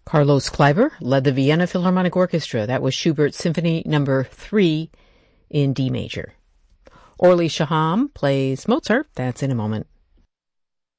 Carlos Kleiber led the Vienna Philharmonic Orchestra. That was Schubert's Symphony No. 3 in D major. Orly Shaham plays Mozart. That's in a moment.